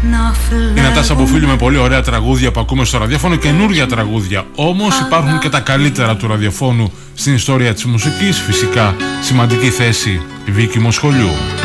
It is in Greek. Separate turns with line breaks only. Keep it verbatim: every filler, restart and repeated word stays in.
Η Νατάσα Μποφίλη με πολύ ωραία τραγούδια που ακούμε στο ραδιόφωνο, καινούργια τραγούδια. Όμως υπάρχουν και τα καλύτερα του ραδιοφώνου στην ιστορία της μουσικής. Φυσικά σημαντική θέση η Βίκη Μοσχολιού.